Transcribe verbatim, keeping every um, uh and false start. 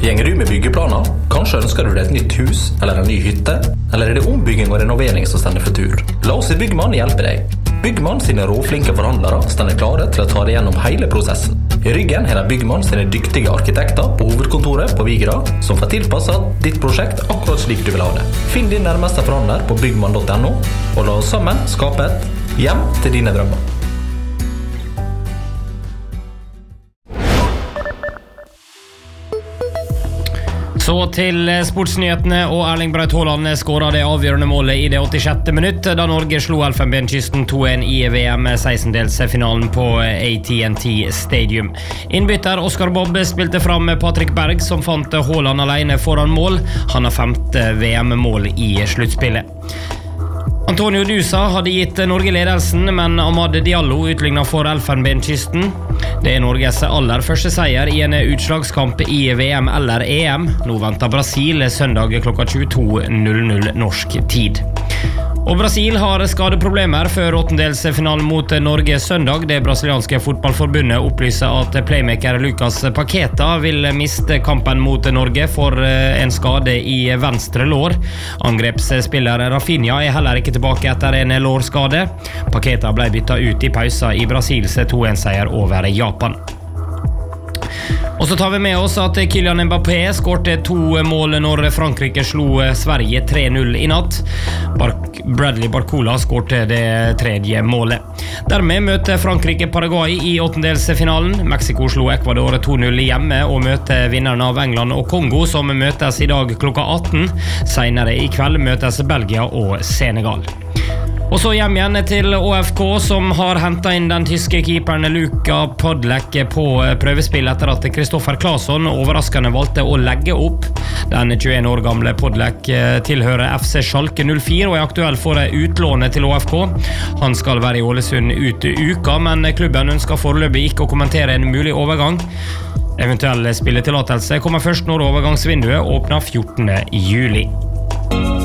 Gjenger du med byggeplaner? Kanskje ønsker du deg et nytt hus eller en ny hytte? Eller er det ombygging og renovering som stender for tur? La oss i Byggmann hjelpe deg. Byggmann sine råflinke forhandlere stender klare til å ta deg gjennom hele prosessen. I ryggen har de Byggmann sine dyktige arkitekter på hovedkontoret på Vigra, som får tilpasset ditt prosjekt akkurat slik du vil ha det. Finn din nærmeste forhandler på byggmann punktum no, og la oss sammen skape et hjem til dine drømmer. Så til sportsnyhetene, og Erling Braut Haaland skåret det avgjørende målet i det åttisjette minutt, da Norge slo Elfenbenskysten to en i V M sekstendelsfinalen på A T and T Stadium. Innbytter Oscar Bobb spilte fram Patrick Berg, som fant Haaland alene foran mål. Han har femte V M-mål i sluttspillet. Antonio Dusa hadde gitt Norge ledelsen, men Amad Diallo utlignet for Elfenbenskysten. Det er Norges aller første seier i en utslagskamp i V M eller E M. Nå venter Brasil søndag klokka tjueto null null norsk tid. Og Brasil har skadeproblemer før åttendelsfinalen mot Norge søndag. Det brasilianske fotballforbundet opplyser at playmaker Lucas Paqueta vil miste kampen mot Norge for en skade i venstre lår. Angrepsspiller Rafinha er heller ikke tilbake etter en lårskade. Paqueta ble byttet ut i pausa i Brasils to en seier over Japan. Og så tar vi med oss at Kylian Mbappé skårte to mål når Frankrike slo Sverige tre null i natt. Bradley Barcola skårte det tredje målet. Dermed møter Frankrike Paraguay i åttendelsfinalen. Mexico slo Ecuador to null hjemme og møter vinneren av England og Kongo, som møtes i dag klokka atten. Senere i kveld møtes Belgia og Senegal. Og så hjem igjen til Å F K, som har hentet inn den tyske keeperen Luka Podlek på prøvespill etter at Kristoffer Claesson overraskende valgte å legge opp. Den tjueen år gamle Podlek tilhører F C Schalke null fire og er aktuell for utlånet til Å F K. Han skal være i Ålesund ut uka, men klubben ønsker foreløpig ikke å kommentere en mulig overgang. Eventuell spilletillatelse kommer først når overgangsvinduet åpner fjortende juli.